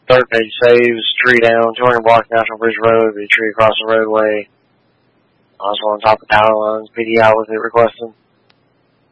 Third page saves, tree down, 200 block National Bridge Road, the tree across the roadway. Also on top of power lines, PDI was it requested.